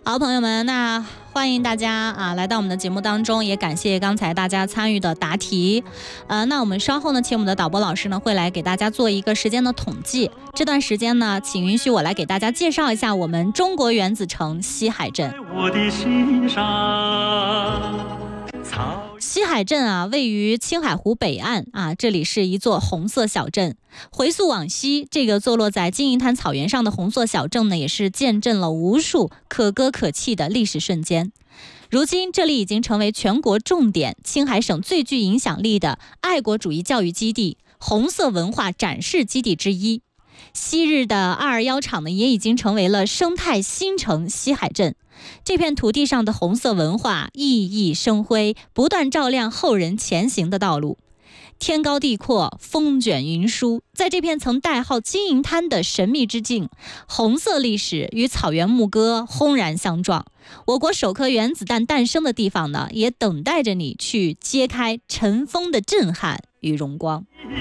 好，朋友们，那欢迎大家来到我们的节目当中，也感谢刚才大家参与的答题。那我们稍后呢，请我们的导播老师呢会来给大家做一个时间的统计。这段时间呢，请允许我来给大家介绍一下我们中国原子城西海镇。 我的心上西海镇位于青海湖北岸这里是一座红色小镇。回溯往昔，这个坐落在金银滩草原上的红色小镇呢，也是见证了无数可歌可泣的历史瞬间。如今，这里已经成为全国重点、青海省最具影响力的爱国主义教育基地、红色文化展示基地之一。昔日的221厂呢，也已经成为了生态新城西海镇。这片土地上的红色文化熠熠生辉，不断照亮后人前行的道路。天高地阔，风卷云舒，在这片曾代号金银滩的神秘之境，红色历史与草原牧歌轰然相撞。我国首颗原子弹诞生的地方呢，也等待着你去揭开尘封的震撼与荣光。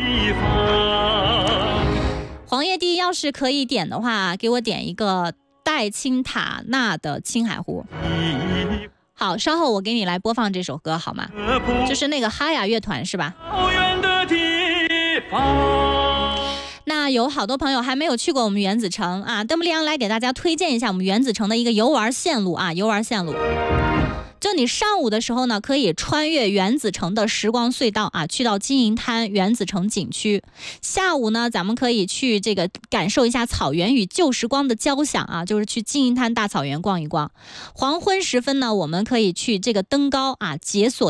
黄叶地要是可以点的话，给我点一个戴青塔纳的青海湖。好，稍后我给你来播放这首歌好吗？就是那个哈雅乐团是吧？那有好多朋友还没有去过我们原子城邓布利昂来给大家推荐一下我们原子城的一个游玩线路游玩线路。就你上午的时候呢，可以穿越原子城的时光隧道去到金银滩原子城景区。下午呢，咱们可以去这个感受一下草原与旧时光的交响就是去金银滩大草原逛一逛。黄昏时分呢，我们可以去这个登高解锁